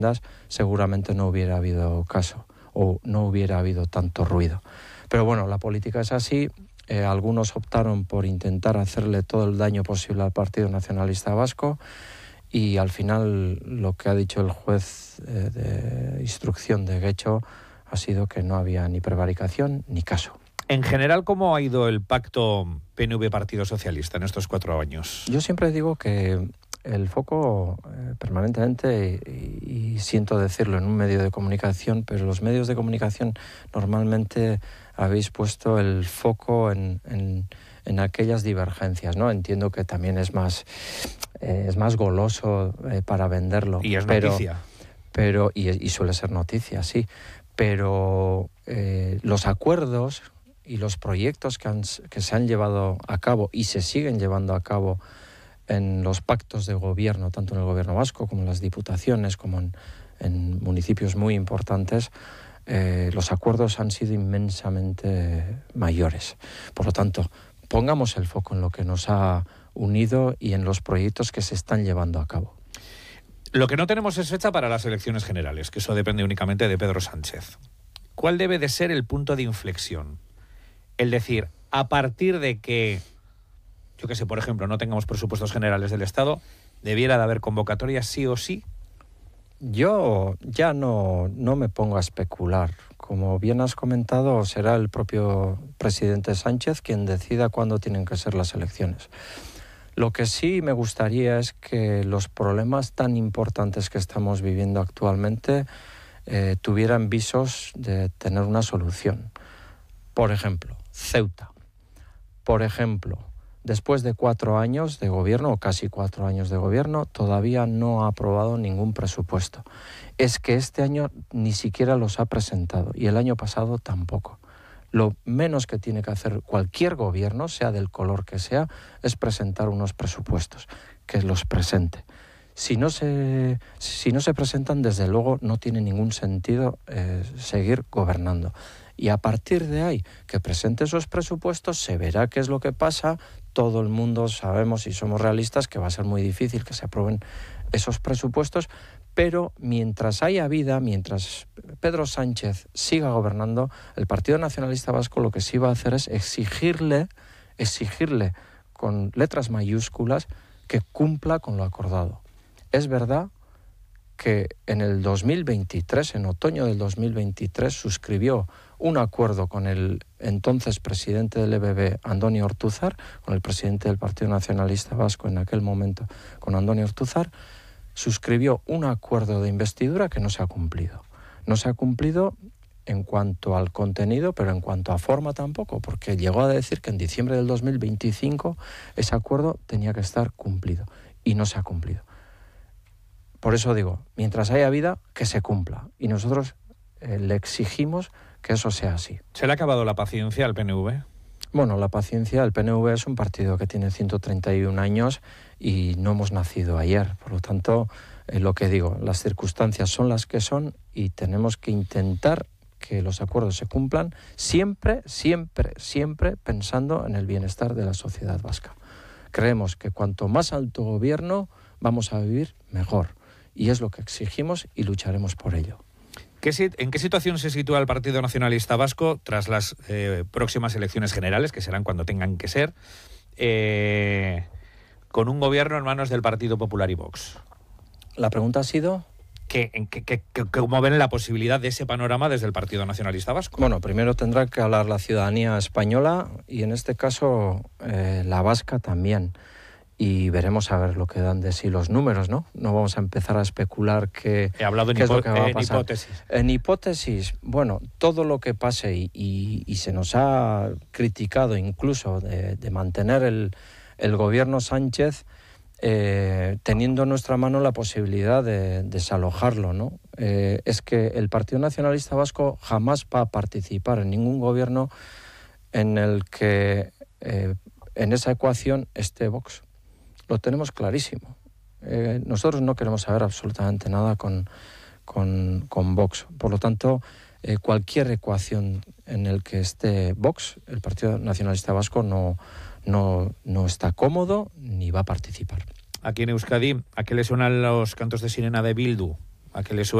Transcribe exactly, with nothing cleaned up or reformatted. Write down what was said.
seguramente no hubiera habido caso o no hubiera habido tanto ruido. Pero bueno, la política es así. Eh, algunos optaron por intentar hacerle todo el daño posible al Partido Nacionalista Vasco y al final lo que ha dicho el juez eh, de instrucción de Getxo ha sido que no había ni prevaricación ni caso. En general, ¿cómo ha ido el pacto P N V-Partido Socialista en estos cuatro años? Yo siempre digo que el foco eh, permanentemente, y, y siento decirlo en un medio de comunicación, pero los medios de comunicación normalmente habéis puesto el foco en, en, en aquellas divergencias, ¿no? Entiendo que también es más, eh, es más goloso eh, para venderlo. Y es pero, noticia. Pero, y, y suele ser noticia, sí. Pero eh, los acuerdos y los proyectos que, han, que se han llevado a cabo y se siguen llevando a cabo en los pactos de gobierno, tanto en el gobierno vasco como en las diputaciones, como en, en municipios muy importantes, eh, los acuerdos han sido inmensamente mayores. Por lo tanto, pongamos el foco en lo que nos ha unido y en los proyectos que se están llevando a cabo. Lo que no tenemos es fecha para las elecciones generales, que eso depende únicamente de Pedro Sánchez. ¿Cuál debe de ser el punto de inflexión? El decir, a partir de que, yo que sé, por ejemplo, no tengamos presupuestos generales del Estado, ¿debiera de haber convocatorias sí o sí? Yo ya no, no me pongo a especular. Como bien has comentado, será el propio presidente Sánchez quien decida cuándo tienen que ser las elecciones. Lo que sí me gustaría es que los problemas tan importantes que estamos viviendo actualmente eh, tuvieran visos de tener una solución. Por ejemplo, Ceuta. Por ejemplo, después de cuatro años de gobierno, o casi cuatro años de gobierno, todavía no ha aprobado ningún presupuesto. Es que este año ni siquiera los ha presentado y el año pasado tampoco. Lo menos que tiene que hacer cualquier gobierno, sea del color que sea, es presentar unos presupuestos, que los presente. Si no se, si no se presentan, desde luego no tiene ningún sentido eh, seguir gobernando. Y a partir de ahí, que presente esos presupuestos, se verá qué es lo que pasa. Todo el mundo sabemos, y somos realistas, que va a ser muy difícil que se aprueben esos presupuestos, pero mientras haya vida, mientras Pedro Sánchez siga gobernando, el Partido Nacionalista Vasco lo que sí va a hacer es exigirle, exigirle con letras mayúsculas que cumpla con lo acordado. Es verdad que en el dos mil veintitrés, en otoño del dos mil veintitrés, suscribió un acuerdo con el entonces presidente del E B B, Andoni Ortuzar, con el presidente del Partido Nacionalista Vasco en aquel momento, con Andoni Ortuzar, suscribió un acuerdo de investidura que no se ha cumplido. No se ha cumplido en cuanto al contenido, pero en cuanto a forma tampoco, porque llegó a decir que en diciembre del dos mil veinticinco ese acuerdo tenía que estar cumplido y no se ha cumplido. Por eso digo, mientras haya vida, que se cumpla. Y nosotros eh, le exigimos que eso sea así. ¿Se le ha acabado la paciencia al P N V? Bueno, la paciencia, el P N V es un partido que tiene ciento treinta y un años y no hemos nacido ayer. Por lo tanto, eh, lo que digo, las circunstancias son las que son y tenemos que intentar que los acuerdos se cumplan siempre, siempre, siempre pensando en el bienestar de la sociedad vasca. Creemos que cuanto más alto gobierno vamos a vivir, mejor. Y es lo que exigimos y lucharemos por ello. ¿Qué, ¿En qué situación se sitúa el Partido Nacionalista Vasco tras las eh, próximas elecciones generales, que serán cuando tengan que ser, eh, con un gobierno en manos del Partido Popular y Vox? La pregunta ha sido... ¿Qué, en, qué, qué, ¿Cómo ven la posibilidad de ese panorama desde el Partido Nacionalista Vasco? Bueno, primero tendrá que hablar la ciudadanía española y en este caso eh, la vasca también. Y veremos a ver lo que dan de sí los números, ¿no? No vamos a empezar a especular qué, He hablado en, qué es hipo- lo que va a en pasar. hipótesis. En hipótesis, bueno, todo lo que pase y, y, y se nos ha criticado incluso de, de mantener el, el gobierno Sánchez eh, teniendo en nuestra mano la posibilidad de desalojarlo, ¿no? Eh, es que el Partido Nacionalista Vasco jamás va a participar en ningún gobierno en el que eh, en esa ecuación esté Vox. Lo tenemos clarísimo. Eh, nosotros no queremos saber absolutamente nada con, con, con Vox. Por lo tanto, eh, cualquier ecuación en el que esté Vox, el Partido Nacionalista Vasco no, no, no está cómodo ni va a participar. Aquí en Euskadi, ¿a qué le suenan los cantos de sirena de Bildu? a que le suene